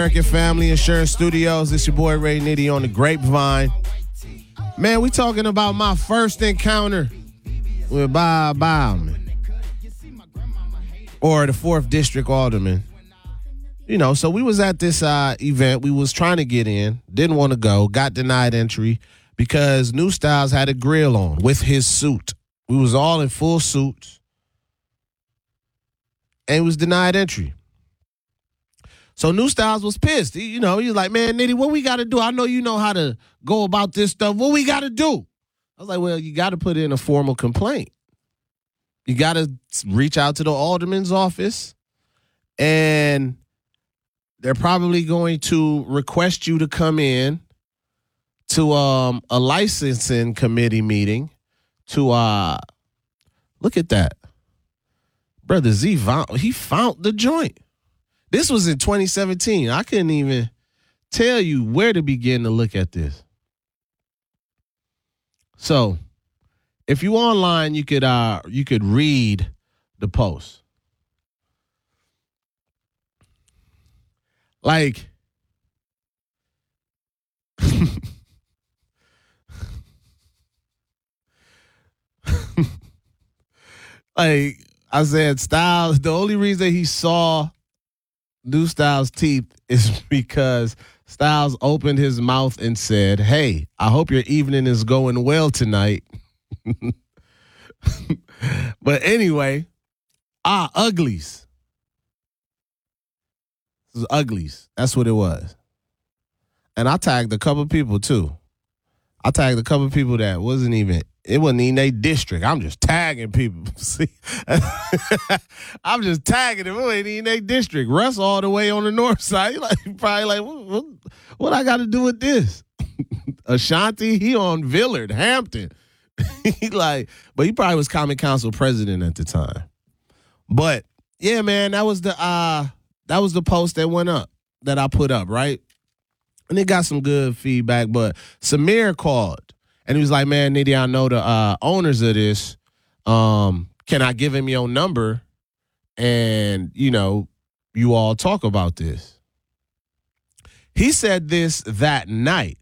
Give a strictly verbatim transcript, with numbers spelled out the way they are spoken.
American Family Insurance Studios. It's your boy Ray Nitty on the Grapevine. Man, we talking about my first encounter with Bob Bauman, or the fourth District Alderman. You know, so we was at this uh, event. We was trying to get in, didn't want to go, got denied entry because New Styles had a grill on with his suit. We was all in full suits, and was denied entry. So New Styles was pissed. He, you know, he was like, man, Nitty, what we got to do? I know you know how to go about this stuff. What we got to do? I was like, well, you got to put in a formal complaint. You got to reach out to the alderman's office, and they're probably going to request you to come in to um, a licensing committee meeting to uh, look at that. Brother Z, he found the joint. This was in twenty seventeen. I couldn't even tell you where to begin to look at this. So, if you online, you could uh, you could read the post. Like, like I said, Styles, the only reason he saw New Styles' teeth is because Styles opened his mouth and said, hey, I hope your evening is going well tonight. But anyway, ah, uglies. This was uglies. That's what it was. And I tagged a couple people too. I tagged a couple people that wasn't even, it wasn't even a district. I'm just tagging people. See, I'm just tagging them. It ain't even a district. Russ all the way on the north side. He like, probably like, what, what, what I got to do with this? Ashanti, he on Villard, Hampton. He like, but he probably was Common Council president at the time. But yeah, man, that was the uh, that was the post that went up that I put up, right? And it got some good feedback. But Samir called and he was like, "Man, Nitty, I know the uh, owners of this. Um, can I give him your number? And you know, you all talk about this." He said this that night.